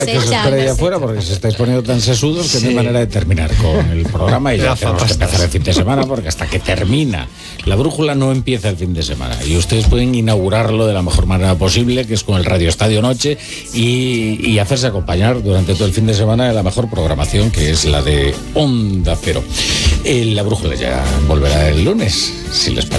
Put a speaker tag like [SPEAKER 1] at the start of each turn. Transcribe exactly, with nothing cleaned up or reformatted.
[SPEAKER 1] que os esperéis afuera porque se estáis poniendo tan sesudos que sí. No hay manera de terminar con el programa y ya, ya tenemos que empezar el fin de semana porque hasta que termina la brújula no empieza el fin de semana y ustedes pueden inaugurarlo de la mejor manera posible, que es con el Radio Estadio Noche y, y hacerse acompañar durante todo el fin de semana de la mejor programación, que es la de Onda Cero. Eh, la brújula ya volverá el lunes, si les parece.